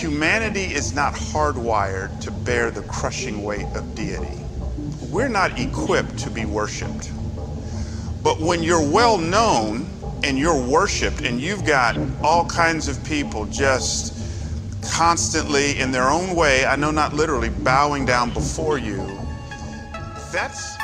Humanity is not hardwired to bear the crushing weight of deity. We're not equipped to be worshiped. But when you're well known and you're worshiped and you've got all kinds of people just constantly in their own way, I know not literally, bowing down before you, that's